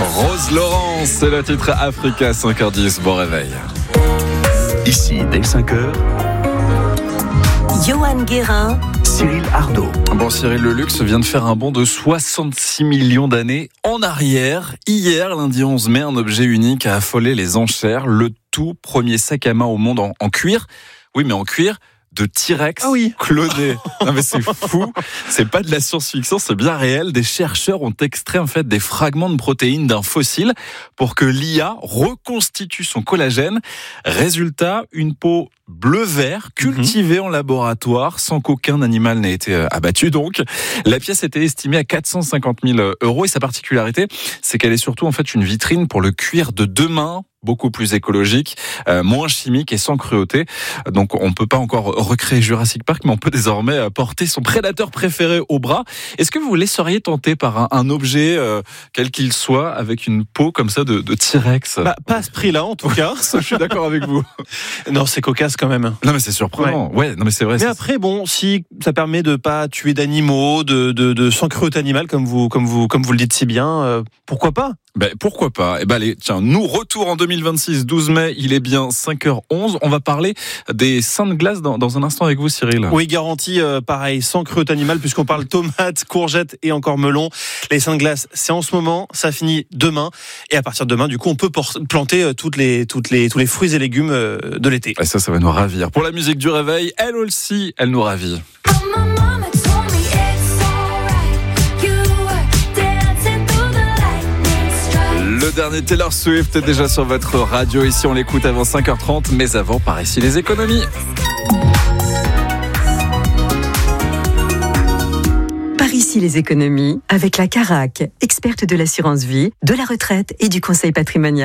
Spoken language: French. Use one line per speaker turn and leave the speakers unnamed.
Rose Laurence, c'est le titre Africa, 5h10, bon réveil.
Ici, dès 5h,
Johan Guérin,
Cyril Ardo.
Bon, Cyril, le luxe vient de faire un bond de 66 millions d'années en arrière. Hier, lundi 11 mai, un objet unique a affolé les enchères. Le tout premier sac à main au monde en cuir. Oui, mais en cuir de T-Rex cloné. Non mais c'est fou, c'est pas de la science-fiction, c'est bien réel. Des chercheurs ont extrait en fait des fragments de protéines d'un fossile pour que l'IA reconstitue son collagène. Résultat, une peau bleu-vert cultivée en laboratoire sans qu'aucun animal n'ait été abattu. Donc, la pièce était estimée à 450 000 € et sa particularité, c'est qu'elle est surtout en fait une vitrine pour le cuir de demain, beaucoup plus écologique, moins chimique et sans cruauté. Donc on peut pas encore recréer Jurassic Park, mais on peut désormais porter son prédateur préféré au bras. Est-ce que vous vous laisseriez tenter par un objet, quel qu'il soit, avec une peau comme ça de T-Rex ?
Pas à ce prix-là, en tout cas.
Je suis d'accord avec vous.
Non, c'est cocasse quand même.
Non, mais c'est surprenant. Ouais, non, mais c'est vrai.
Mais après, bon, si ça permet de pas tuer d'animaux, de sans cruauté animale, comme vous le dites si bien, pourquoi pas ?
Pourquoi pas ? Allez, tiens, nous, retour en 2026, 12 mai, il est bien 5h11. On va parler des seins de glace dans un instant avec vous, Cyril.
Oui, garantie, pareil, sans cruauté animale, puisqu'on parle tomates, courgettes et encore melons. Les seins de glace, c'est en ce moment, ça finit demain. Et à partir de demain, du coup, on peut planter tous les fruits et légumes de l'été.
Et ça va nous ravir. Pour la musique du réveil, elle aussi, elle nous ravit. Le dernier Taylor Swift est déjà sur votre radio. Ici, on l'écoute avant 5h30. Mais avant, par ici, les économies.
par ici les économies avec la Carac, experte de l'assurance vie, de la retraite et du conseil patrimonial.